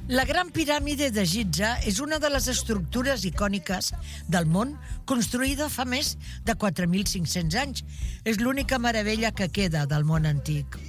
La Gran Piràmide de Giza és una de les estructures icòniques del món construïda fa més de 4.500 anys. És l'única meravella que queda del món antic.